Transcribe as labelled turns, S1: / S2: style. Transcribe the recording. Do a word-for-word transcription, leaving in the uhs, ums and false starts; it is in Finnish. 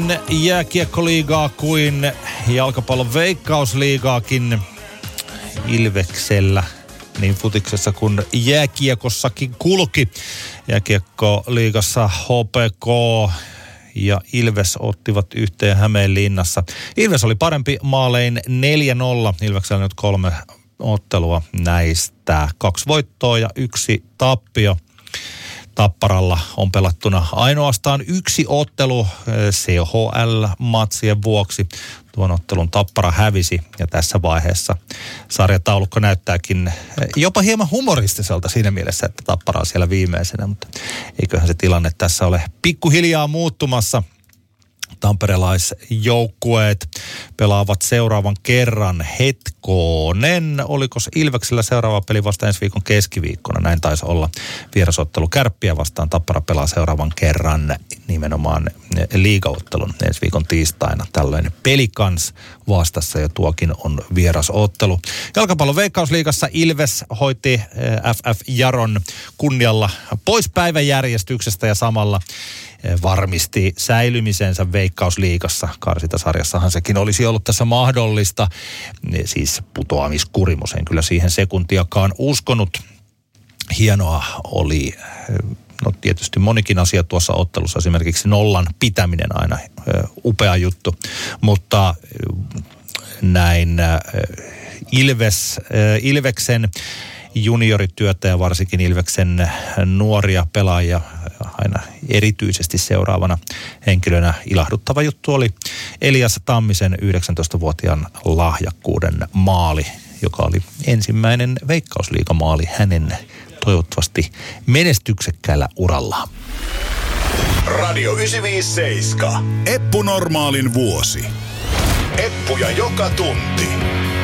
S1: Jääkiekkoliigaa kuin jalkapallon veikkausliigaakin Ilveksellä niin futiksessa kuin jääkiekossakin kulki. Jääkiekkoliigassa H P K ja Ilves ottivat yhteen Hämeenlinnassa. Ilves oli parempi maalein neljä nolla. Ilveksellä nyt kolme ottelua näistä. Kaksi voittoa ja yksi tappio. Tapparalla on pelattuna ainoastaan yksi ottelu C H L-matsien vuoksi. Tuon ottelun Tappara hävisi ja tässä vaiheessa sarjataulukko näyttääkin jopa hieman humoristiselta siinä mielessä, että Tappara on siellä viimeisenä, mutta eiköhän se tilanne tässä ole pikkuhiljaa muuttumassa. Tamperelaisjoukkueet pelaavat seuraavan kerran hetkonen. Olikos Ilveksellä seuraava peli vasta ensi viikon keskiviikkona? Näin taisi olla. Vierasottelu Kärppiä vastaan. Tappara pelaa seuraavan kerran nimenomaan liigaottelun ensi viikon tiistaina. Tällainen peli kans vastassa ja tuokin on vierasottelu. Jalkapallon veikkausliigassa Ilves hoiti F F Jaron kunnialla pois päiväjärjestyksestä ja samalla varmisti säilymisensä Veikkausliigassa. Karsintasarjassahan sekin olisi ollut tässä mahdollista. Siis putoamiskurimus, en kyllä siihen sekuntiakaan uskonut. Hienoa oli, no tietysti monikin asia tuossa ottelussa, esimerkiksi nollan pitäminen aina upea juttu, mutta näin Ilves, Ilveksen juniorityötä ja varsinkin Ilveksen nuoria pelaajia aina erityisesti seuraavana henkilönä ilahduttava juttu oli Elias Tammisen yhdeksäntoistavuotiaan lahjakkuuden maali, joka oli ensimmäinen Veikkausliigamaali hänen toivottavasti menestyksekkäällä urallaan.
S2: Radio yhdeksänsataaviisikymmentäseitsemän. Eppu Normaalin vuosi. Eppuja joka tunti.